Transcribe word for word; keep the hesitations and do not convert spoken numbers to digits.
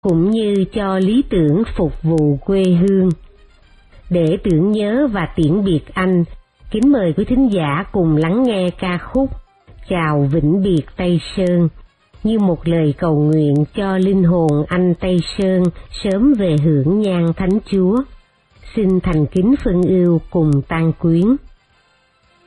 cũng như cho lý tưởng phục vụ quê hương. Để tưởng nhớ và tiễn biệt anh, kính mời quý thính giả cùng lắng nghe ca khúc Chào vĩnh biệt Tây Sơn, như một lời cầu nguyện cho linh hồn anh Tây Sơn sớm về hưởng nhang Thánh Chúa. Xin thành kính phân ưu cùng tang quyến.